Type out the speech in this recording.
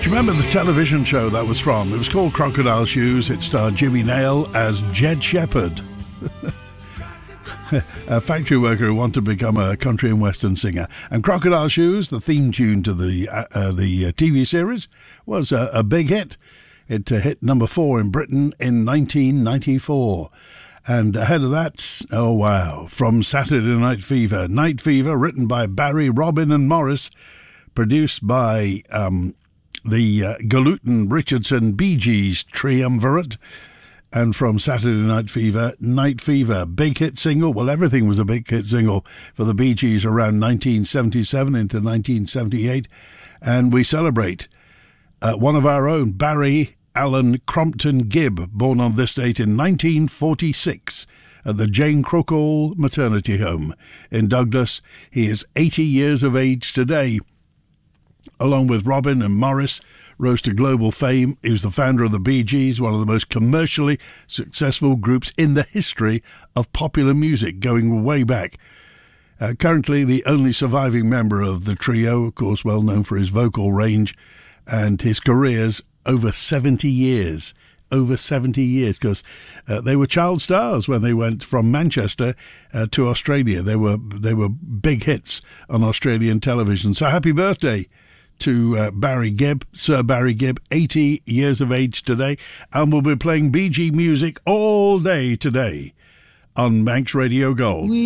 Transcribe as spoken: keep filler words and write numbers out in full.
Do you remember the television show that was from? It was called Crocodile Shoes. It starred Jimmy Nail as Jed Shepherd, a factory worker who wanted to become a country and western singer. And Crocodile Shoes, the theme tune to the uh, uh, the uh, T V series, was a, a big hit. It uh, hit number four in Britain in nineteen ninety-four. And ahead of that, oh wow, from Saturday Night Fever. Night Fever, written by Barry, Robin and Morris, produced by um, the uh, Galutin Richardson Bee Gees triumvirate. And from Saturday Night Fever, Night Fever, big hit single. Well, everything was a big hit single for the Bee Gees around nineteen seventy-seven into nineteen seventy-eight. And we celebrate uh, one of our own, Barry Allen Crompton Gibb, born on this date in nineteen forty-six at the Jane Crookall Maternity Home in Douglas. He is eighty years of age today. Along with Robin and Morris, rose to global fame. He was the founder of the Bee Gees, one of the most commercially successful groups in the history of popular music, going way back. Uh, currently the only surviving member of the trio, of course well known for his vocal range and his careers over seventy years. Over seventy years, because uh, they were child stars when they went from Manchester uh, to Australia. They were they were big hits on Australian television. So happy birthday to uh, Barry Gibb, Sir Barry Gibb, eighty years of age today, and we'll be playing Bee Gee music all day today on Manx Radio Gold. We